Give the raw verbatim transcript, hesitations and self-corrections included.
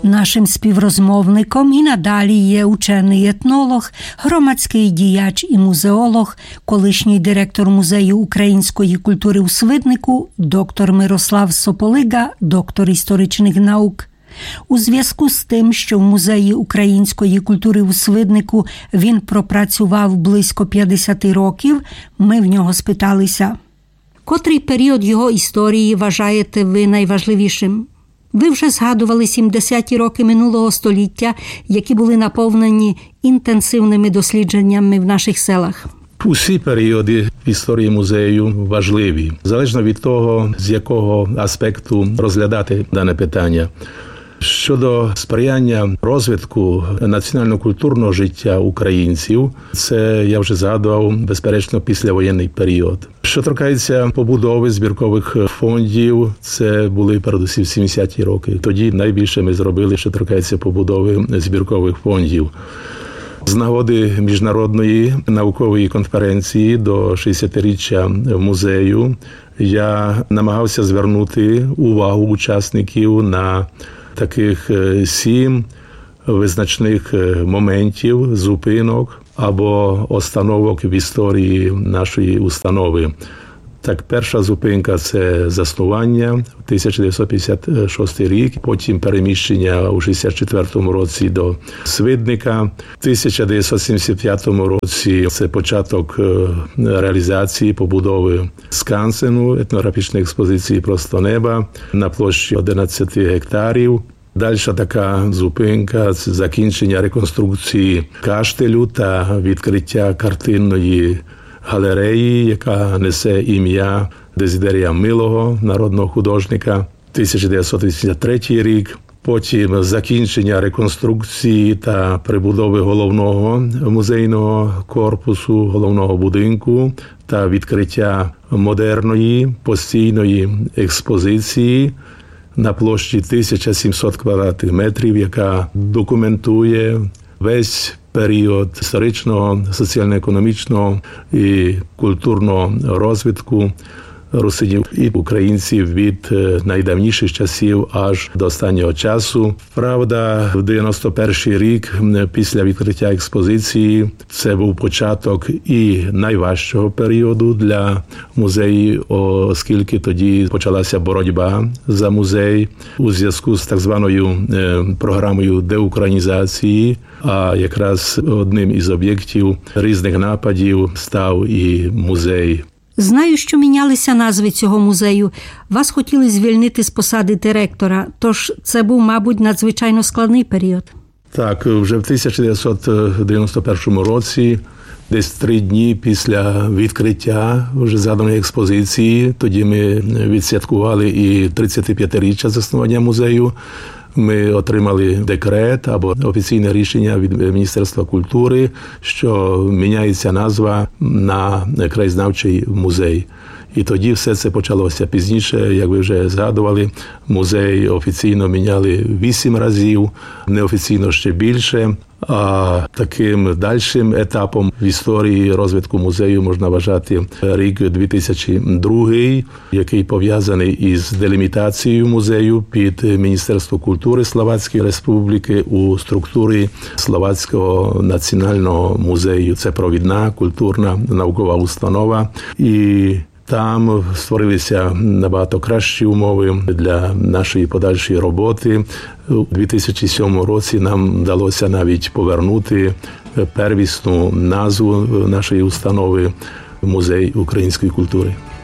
Нашим співрозмовником і надалі є учений етнолог, громадський діяч і музеолог, колишній директор Музею української культури у Свиднику, доктор Мирослав Сополига, доктор історичних наук. У зв'язку з тим, що в Музеї української культури у Свиднику він пропрацював близько п'ятдесят років, ми в нього спиталися, котрий період його історії вважаєте ви найважливішим? Ви вже згадували сімдесяті роки минулого століття, які були наповнені інтенсивними дослідженнями в наших селах. Усі періоди історії музею важливі, залежно від того, з якого аспекту розглядати дане питання. Щодо сприяння розвитку національно-культурного життя українців, це, я вже згадував, безперечно, післявоєнний період. Що торкається побудови збіркових фондів, це були передусім сімдесяті роки. Тоді найбільше ми зробили, що торкається побудови збіркових фондів. З нагоди міжнародної наукової конференції до шістдесятиріччя музею я намагався звернути увагу учасників на таких сім визначних моментів, зупинок або остановок в історії нашої установи. Так, перша зупинка – це заснування, тисяча дев'ятсот п'ятдесят шостий рік, потім переміщення у шістдесят четвертому році до Свидника. В тисяча дев'ятсот сімдесят п'ятому році це початок реалізації побудови скансену, етнографічної експозиції «Просто неба» на площі одинадцять гектарів. Далі така зупинка – це закінчення реконструкції каштелю та відкриття картинної галереї, яка несе ім'я Дезидерія Милого, народного художника, тисяча дев'ятсот вісімдесят третій рік. Потім закінчення реконструкції та прибудови головного музейного корпусу, головного будинку та відкриття модерної постійної експозиції на площі тисяча сімсот квадратних метрів, яка документує весь період історичного, соціально-економічного і культурного розвитку русинів і українців від найдавніших часів аж до останнього часу. Правда, в дев'яносто перший рік, після відкриття експозиції, це був початок і найважчого періоду для музею, оскільки тоді почалася боротьба за музей у зв'язку з так званою програмою деукраїнізації, а якраз одним із об'єктів різних нападів став і музей. Знаю, що мінялися назви цього музею. Вас хотіли звільнити з посади директора, тож це був, мабуть, надзвичайно складний період. Так, вже в тисяча дев'ятсот дев'яносто першому році, десь три дні після відкриття вже згаданої експозиції, тоді ми відсвяткували і тридцятип'ятиріччя заснування музею. Ми отримали декрет або офіційне рішення від Міністерства культури, що міняється назва на краєзнавчий музей. І тоді все це почалося пізніше, як ви вже згадували. Музей офіційно міняли вісім разів, неофіційно ще більше. А таким дальшим етапом в історії розвитку музею можна вважати рік дві тисячі другий, який пов'язаний із делімітацією музею під Міністерство культури Словацької Республіки у структурі Словацького національного музею. Це провідна культурна наукова установа. І там створилися набагато кращі умови для нашої подальшої роботи. У дві тисячі сьомому році нам вдалося навіть повернути первісну назву нашої установи «Музей української культури».